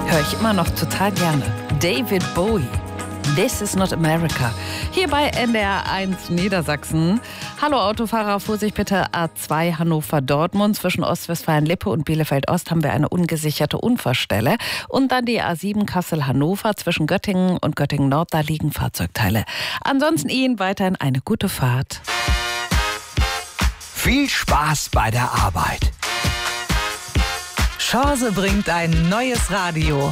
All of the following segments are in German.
Höre ich immer noch total gerne. David Bowie. This is not America. Hier bei NDR 1 Niedersachsen. Hallo Autofahrer, Vorsicht bitte, A2 Hannover-Dortmund. Zwischen Ostwestfalen-Lippe und Bielefeld-Ost haben wir eine ungesicherte Unfallstelle. Und dann die A7 Kassel-Hannover. Zwischen Göttingen und Göttingen-Nord, da liegen Fahrzeugteile. Ansonsten Ihnen weiterhin eine gute Fahrt. Viel Spaß bei der Arbeit. Chance bringt ein neues Radio.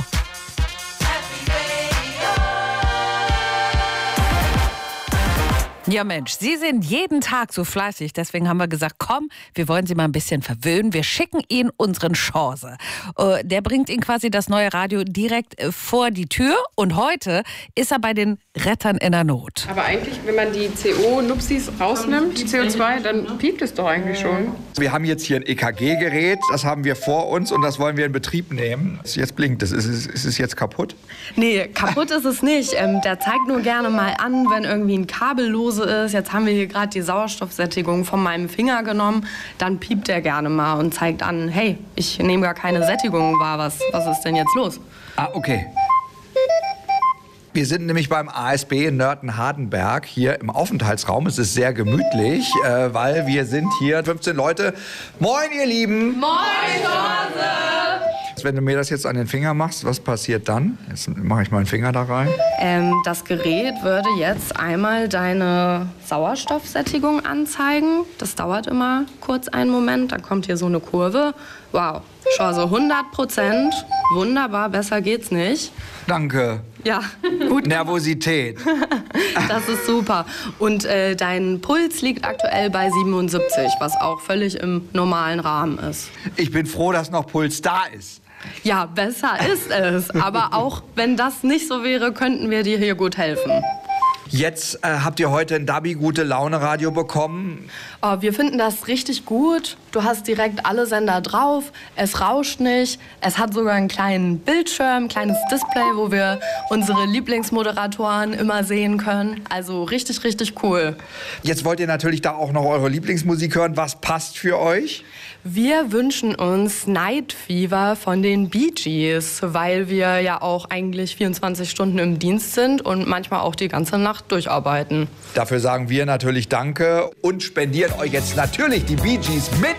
Ja Mensch, Sie sind jeden Tag so fleißig, deswegen haben wir gesagt, komm, wir wollen Sie mal ein bisschen verwöhnen. Wir schicken Ihnen unseren Chance. Der bringt Ihnen quasi das neue Radio direkt vor die Tür und heute ist er bei den Rettern in der Not. Aber eigentlich, wenn man die CO-Nupsis rausnimmt, die CO2, dann piept es doch eigentlich schon. Wir haben jetzt hier ein EKG-Gerät, das haben wir vor uns und das wollen wir in Betrieb nehmen. Jetzt blinkt es. Ist es jetzt kaputt? Nee, kaputt ist es nicht. Der zeigt nur gerne mal an, wenn irgendwie ein Kabel lose ist. Jetzt haben wir hier gerade die Sauerstoffsättigung von meinem Finger genommen. Dann piept er gerne mal und zeigt an, hey, ich nehme gar keine Sättigung wahr. Was ist denn jetzt los? Ah, okay. Wir sind nämlich beim ASB in Nörten-Hardenberg hier im Aufenthaltsraum. Es ist sehr gemütlich, weil wir sind hier 15 Leute. Moin, ihr Lieben! Moin, Chance! Wenn du mir das jetzt an den Finger machst, was passiert dann? Jetzt mache ich meinen Finger da rein. Das Gerät würde jetzt einmal deine Sauerstoffsättigung anzeigen. Das dauert immer kurz einen Moment. Dann kommt hier so eine Kurve. Wow, Chance 100%. Wunderbar, besser geht's nicht. Danke. Ja, gut. Nervosität. Das ist super. Und dein Puls liegt aktuell bei 77, was auch völlig im normalen Rahmen ist. Ich bin froh, dass noch Puls da ist. Ja, besser ist es. Aber auch wenn das nicht so wäre, könnten wir dir hier gut helfen. Jetzt habt ihr heute ein Dabi-Gute-Laune-Radio bekommen. Oh, wir finden das richtig gut. Du hast direkt alle Sender drauf. Es rauscht nicht. Es hat sogar einen kleinen Bildschirm, ein kleines Display, wo wir unsere Lieblingsmoderatoren immer sehen können. Also richtig, richtig cool. Jetzt wollt ihr natürlich da auch noch eure Lieblingsmusik hören. Was passt für euch? Wir wünschen uns Night Fever von den Bee Gees, weil wir ja auch eigentlich 24 Stunden im Dienst sind und manchmal auch die ganze Nacht durcharbeiten. Dafür sagen wir natürlich Danke und spendieren euch jetzt natürlich die Bee Gees mit